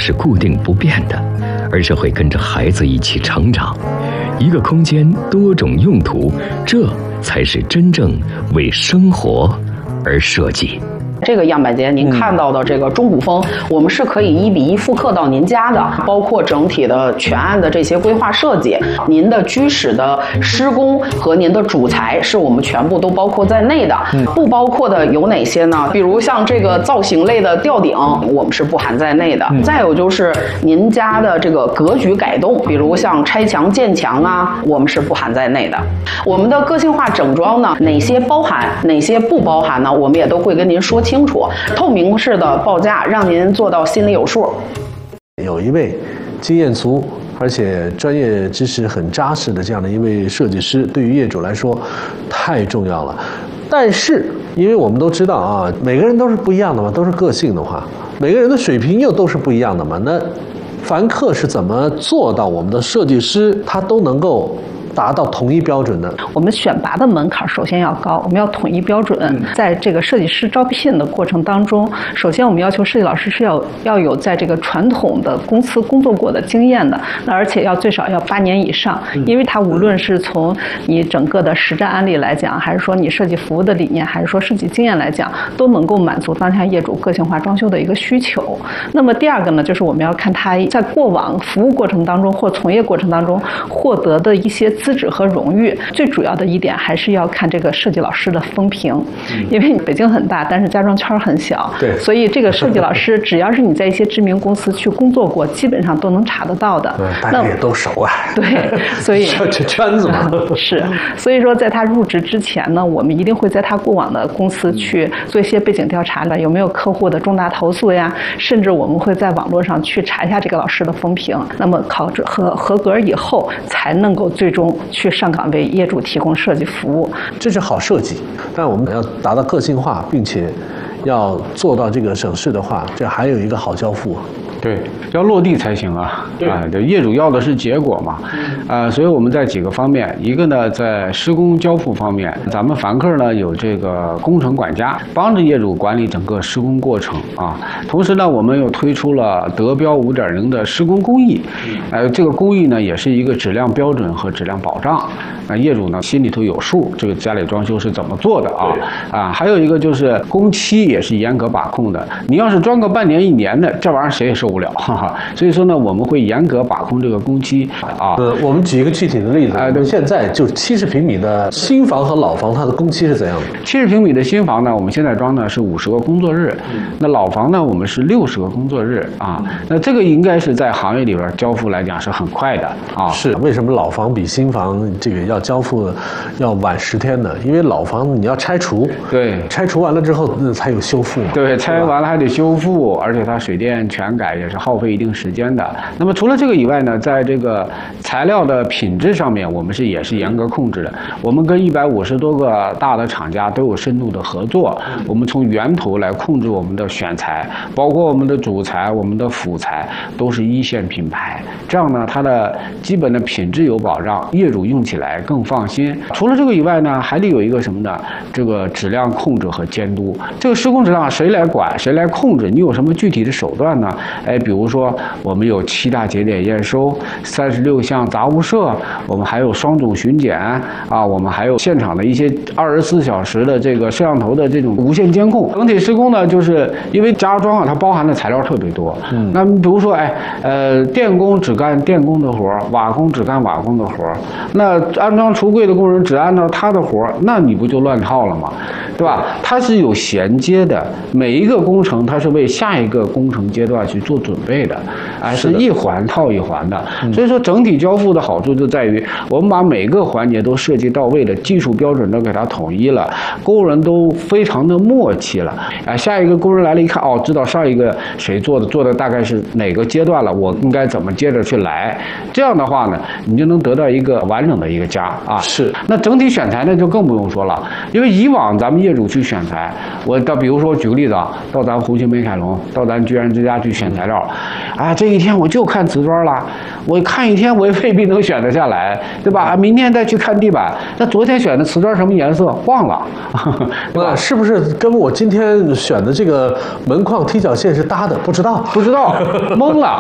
是固定不变的，而是会跟着孩子一起成长。一个空间多种用途，这才是真正为生活而设计。 这个样板间您看到的这个中古风，我们是可以1比1复刻到您家的，包括整体的全案的这些规划设计，您的居室的施工和您的主材是我们全部都包括在内的。不包括的有哪些呢？比如像这个造型类的吊顶，我们是不含在内的。再有就是您家的这个格局改动，比如像拆墙建墙啊，我们是不含在内的。我们的个性化整装呢，哪些包含，哪些不包含呢？我们也都会跟您说清楚，透明式的报价，让您做到心里有数。 有一位经验足而且专业知识很扎实的这样的一位设计师，对于业主来说太重要了。但是因为我们都知道啊，每个人都是不一样的嘛，都是个性的话，每个人的水平又都是不一样的嘛，那凡客是怎么做到我们的设计师他都能够达到统一标准的？ 我们选拔的门槛首先要高，我们要统一标准。在这个设计师招聘的过程当中，首先我们要求设计老师是要有在这个传统的公司工作过的经验的，那而且最少要8年以上，因为它无论是从你整个的实战案例来讲，还是说你设计服务的理念，还是说设计经验来讲，都能够满足当下业主个性化装修的一个需求。那么第二个呢，就是我们要看他在过往服务过程当中或从业过程当中获得的一些资质和荣誉。最主要的一点还是要看这个设计老师的风评，因为北京很大，但是家装圈很小， 对， 所以这个设计老师只要是你在一些知名公司去工作过，基本上都能查得到的。 大家也都熟啊。 对，所以这圈子嘛。 是，所以说在他入职之前呢，我们一定会在他过往的公司去做一些背景调查的，有没有客户的重大投诉呀，甚至我们会在网络上去查一下这个老师的风评。那么考核合格以后，才能够最终去上岗为业主提供设计服务。这是好设计，但我们要达到个性化，并且要做到这个省事的话，这还有一个好交付。 对，要落地才行啊！对，业主要的是结果嘛，所以我们在几个方面，一个呢，在施工交付方面，咱们凡客呢有这个工程管家，帮着业主管理整个施工过程啊。同时呢，我们又推出了德标5.0的施工工艺，这个工艺呢也是一个质量标准和质量保障，业主呢心里头有数，这个家里装修是怎么做的啊？还有一个就是工期也是严格把控的，你要是装个半年1年的，这玩意儿谁也受不了，哈哈。所以说呢，我们会严格把控这个工期啊。 我们举一个具体的例子，对，现在就70平米的新房和老房，它的工期是怎样的 ？70平米的新房呢，我们现在装的是50个工作日，那老房呢，我们是60个工作日啊。那这个应该是在行业里边交付来讲是很快的啊。 是为什么老房比新房这个要交付要晚10天呢？因为老房你要拆除， 对， 拆除完了之后才有修复嘛。 对，拆完了还得修复，而且它水电全改也是耗费一定时间的。那么除了这个以外呢，在这个材料的品质上面，我们也是严格控制的。我们跟150多个大的厂家都有深度的合作，我们从源头来控制我们的选材，包括我们的主材、我们的辅材都是1线品牌，这样呢，它的基本的品质有保障，业主用起来更放心。除了这个以外呢，还得有一个什么呢？这个质量控制和监督。这个施工质量谁来管？谁来控制？你有什么具体的手段呢？比如说我们有7大节点验收，36项杂物摄，我们还有双组巡检啊，我们还有现场的一些24小时的这个摄像头的这种无线监控。整体施工呢，就是因为家装它包含的材料特别多，那比如说电工只干电工的活，瓦工只干瓦工的活，那安装橱柜的工人只按照他的活，那你不就乱套了吗？对吧？它是有衔接的，每一个工程它是为下一个工程阶段去做准备的，是一环套一环的。所以说整体交付的好处就在于，我们把每个环节都设计到位了，技术标准都给它统一了，工人都非常的默契了。下一个工人来了一看，知道上一个谁做的大概是哪个阶段了，我应该怎么接着去来。这样的话呢，你就能得到一个完整的一个家啊。 是。那整体选材呢就更不用说了，因为以往咱们业主去选材，比如说举个例子啊，到咱红星美凯龙，到咱居然之家去选材料，这一天我就看瓷砖了，我看一天我也未必能选得下来，对吧？明天再去看地板，那昨天选的瓷砖什么颜色忘了， 那是不是跟我今天选的这个门框踢脚线是搭的？不知道， 懵了。